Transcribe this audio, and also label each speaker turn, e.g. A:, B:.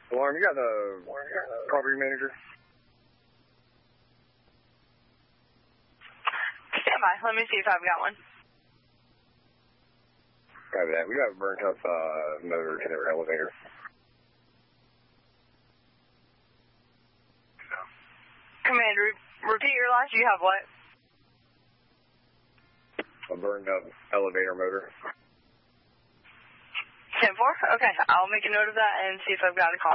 A: Alarm, you got the property manager?
B: Stand by. Let me see if I've got one.
A: Copy that. We got a burnt up motor in our elevator.
B: Commander, repeat your last. You have what?
A: A burned up elevator motor.
B: 10-4? Okay, I'll make a note of that and see if I've got a call.